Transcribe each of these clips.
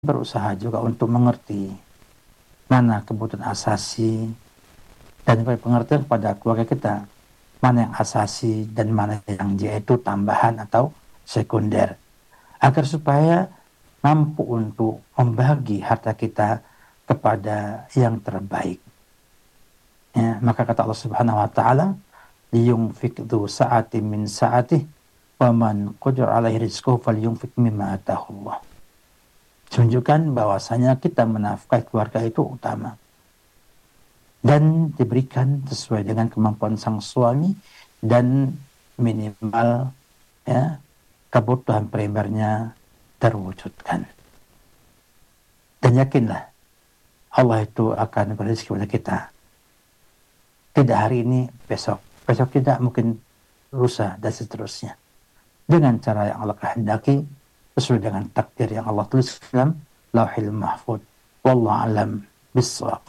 berusaha juga untuk mengerti mana kebutuhan asasi dan pengertian kepada keluarga kita, mana yang asasi dan mana yang dia itu tambahan atau sekunder, agar supaya mampu untuk membagi harta kita kepada yang terbaik. Ya, maka kata Allah Subhanahu wa taala, liyunfik dzu sa'atin min sa'atihi wa man qadara 'alaihi rizquhu falyunfik mimma ataahu Allah. Tunjukkan bahwasanya kita menafkahi keluarga itu utama dan diberikan sesuai dengan kemampuan sang suami dan minimal ya kebutuhan primernya terwujudkan. Dan yakinlah Allah itu akan berrezeki kepada kita. Tidak hari ini, besok tidak, mungkin lusa dan seterusnya. Dengan cara yang Allah kehendaki, sesuai dengan takdir yang Allah tulis dalam Lauhil Mahfuz. Wallahu a'lam bissawab.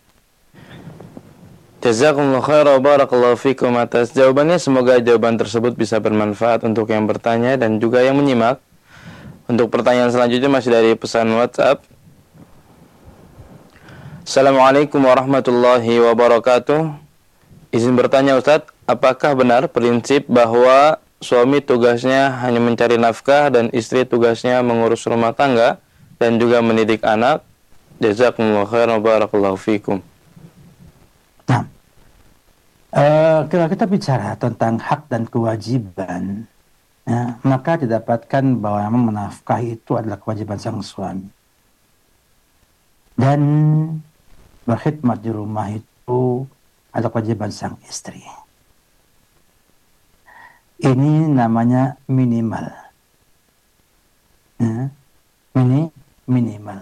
Jazakumullah khairan wa barakallahu fikum atas jawabannya. Semoga jawaban tersebut bisa bermanfaat untuk yang bertanya dan juga yang menyimak. Untuk pertanyaan selanjutnya masih dari pesan WhatsApp. Assalamualaikum warahmatullahi wabarakatuh. Izin bertanya Ustadz, apakah benar prinsip bahwa suami tugasnya hanya mencari nafkah dan istri tugasnya mengurus rumah tangga dan juga mendidik anak? Jazakumullah khairan wa barakallahu fikum. Nah, kalau kita bicara tentang hak dan kewajiban, ya, maka didapatkan bahwa memang menafkahi itu adalah kewajiban sang suami. Dan berkhidmat di rumah itu adalah kewajiban sang istri. Ini namanya minimal. Ya, minimal.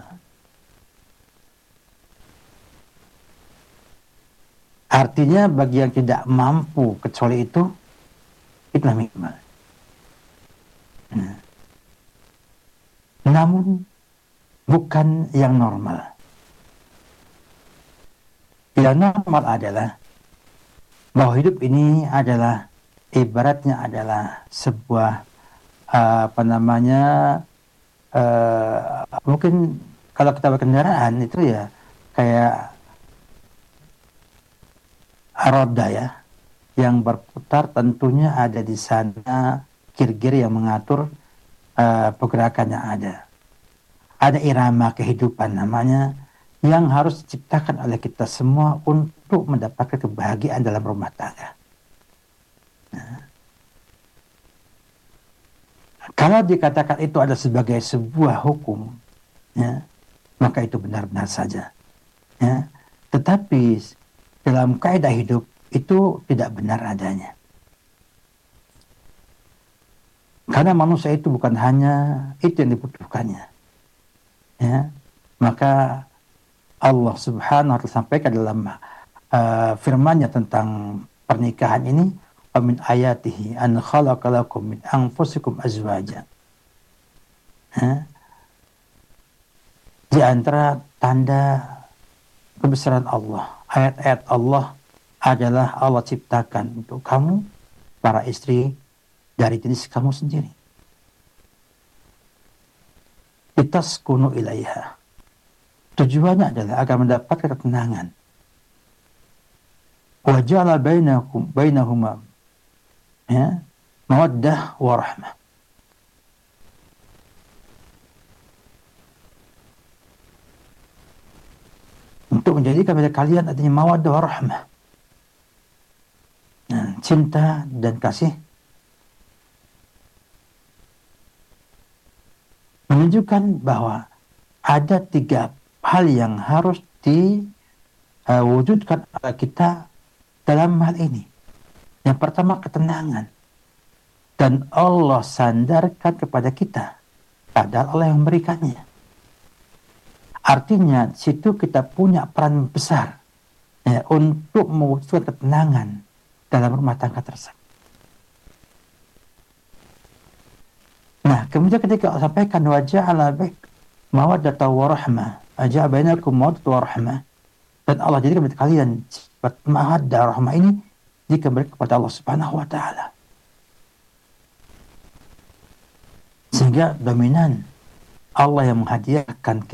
Artinya bagi yang tidak mampu kecuali itulah minimal. Nah. Namun bukan yang normal. Yang normal adalah bahwa hidup ini adalah ibaratnya adalah sebuah mungkin kalau kita berkendaraan itu ya kayak roda ya yang berputar, tentunya ada di sana gear-gear yang mengatur pergerakan yang ada. Ada irama kehidupan namanya yang harus diciptakan oleh kita semua untuk mendapatkan kebahagiaan dalam rumah tangga. Nah, kalau dikatakan itu adalah sebagai sebuah hukum, ya, maka itu benar-benar saja. Ya. Tetapi dalam kaidah hidup itu tidak benar adanya. Karena manusia itu bukan hanya itu yang dibutuhkannya. Ya. Maka Allah Subhanahu wa ta'ala sampaikan dalam firman-Nya tentang pernikahan ini, wa min ayatihi an khalaqa lakum min anfusikum azwaja. Di antara tanda kebesaran Allah, ayat-ayat Allah adalah Allah ciptakan untuk kamu para istri dari jenis kamu sendiri. Litaskunu ilaiha. Tujuannya adalah agar mendapatkan ketenangan. Wa ja'ala bainahuma ya, mawaddah wa rahmah. Untuk menjadikan pada kalian adanya mawaddah wa rahmah. Nah, cinta dan kasih. Menunjukkan bahwa ada 3 hal yang harus diwujudkan oleh kita dalam hal ini. Yang pertama, ketenangan. Dan Allah sandarkan kepada kita, padahal Allah yang memberikannya. Artinya, situ kita punya peran besar ya, untuk mewujudkan ketenangan dalam rumah tangga tersebut. Nah, kemudian ketika Allah sampaikan waja'ala mawaddatan wa rahmah, ajaa bainakum mawaddatan wa rahmah, dan Allah jadikan kepada kalian sifat mawaddah rahmah ini dikembalikan kepada Allah Subhanahu wa taala. Sehingga dominan Allah yang menghadiahkan